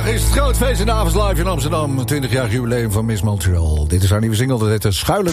is het groot feest in de Avonds Live in Amsterdam. 20-jarig jubileum van Miss Montreal. Dit is haar nieuwe single, dat heet Schuilen.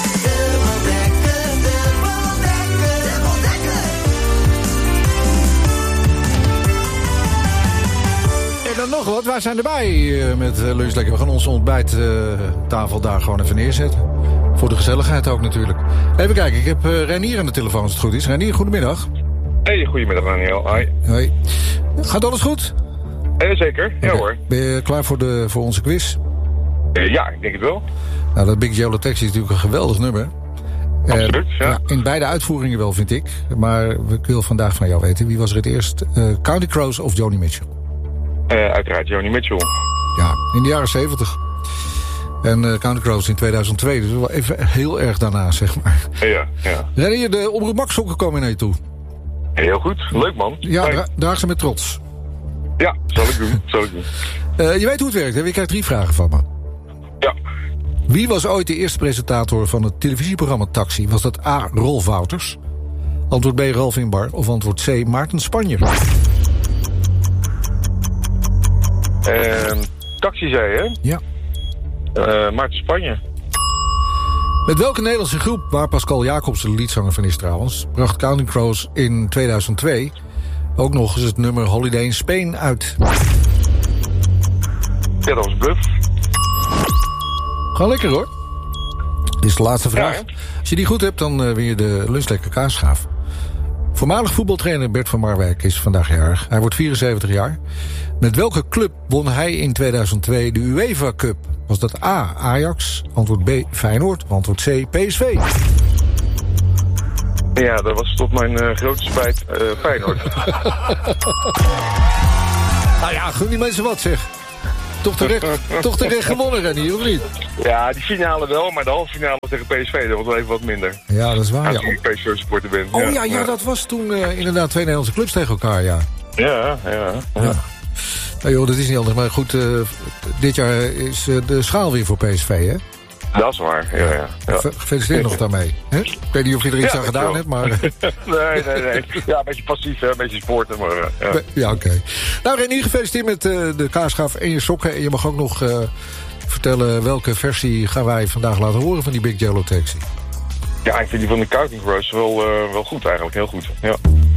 En dan nog wat, wij zijn erbij met Lunch Lekker. We gaan onze ontbijttafel daar gewoon even neerzetten. Voor de gezelligheid ook natuurlijk. Even kijken, ik heb Reinier aan de telefoon als het goed is. Reinier, goedemiddag. Hey, goedemiddag Daniel. Hi. Hoi. Gaat alles goed? Zeker, ja hoor. Ben je klaar voor onze quiz? Ja, ik denk het wel. Nou, dat Big Yellow Taxi is natuurlijk een geweldig nummer. Absoluut, ja. In beide uitvoeringen wel, vind ik. Maar ik wil vandaag van jou weten, wie was er het eerst? Counting Crows of Joni Mitchell? Uiteraard Joni Mitchell. Ja, in de jaren 70. En Counting Crows in 2002, dus wel even heel erg daarna, zeg maar. Ja. Rennen je de Omroep Max sokken komen naar je toe? Heel goed, leuk man. Ja, draag ze met trots. Ja, zal ik doen. Je weet hoe het werkt, hè? Je krijgt 3 vragen van me. Ja. Wie was ooit de eerste presentator van het televisieprogramma Taxi? Was dat A. Rolf Wouters? Antwoord B. Ralf Inbar? Of antwoord C. Maarten Spanjer? Taxi zei je? Ja. Maarten Spanje. Met welke Nederlandse groep, waar Pascal Jacobs de leadzanger van is trouwens, bracht Counting Crows in 2002 ook nog eens het nummer Holiday in Spain uit? Ja, dat was Bluff. Gewoon lekker hoor. Dit is de laatste vraag. Ja, als je die goed hebt, dan win je de Lunchlekker kaasschaaf. Voormalig voetbaltrainer Bert van Marwijk is vandaag jarig. Hij wordt 74 jaar. Met welke club won hij in 2002 de UEFA Cup? Was dat A. Ajax, antwoord B. Feyenoord, antwoord C. PSV? Ja, dat was tot mijn grote spijt Feyenoord. Nou ja, gun die mensen wat zeg. Toch terecht gewonnen, René, of niet? Ja, die finale wel, maar de halve finale tegen PSV, dat was wel even wat minder. Ja, dat is waar, ja. Als ik PSV-supporter ben. Oh ja, dat was toen inderdaad 2 Nederlandse clubs tegen elkaar, ja. Ja. Nou joh, dat is niet anders, maar goed, dit jaar is de schaal weer voor PSV, hè? Dat is waar, ja. Gefeliciteerd nog daarmee. Hè? Ik weet niet of je er iets aan gedaan hebt, maar... Nee. Ja, een beetje passief, een beetje sporten, maar... Ja, oké. Nou, René, gefeliciteerd met de kaasschaaf en je sokken. En je mag ook nog vertellen welke versie gaan wij vandaag laten horen van die Big Yellow Taxi. Ja, ik vind die van de Counting Crows wel goed eigenlijk, heel goed. Ja.